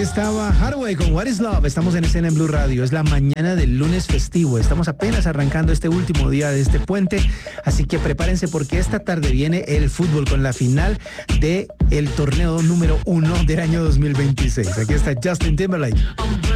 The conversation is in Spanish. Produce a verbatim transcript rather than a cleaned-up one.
estaba Hathaway con What is Love. Estamos en escena en Blue Radio. Es la mañana del lunes festivo. Estamos apenas arrancando este último día de este puente. Así que prepárense porque esta tarde viene el fútbol con la final de el torneo número uno del año dos mil veintiséis. Aquí está Justin Timberlake.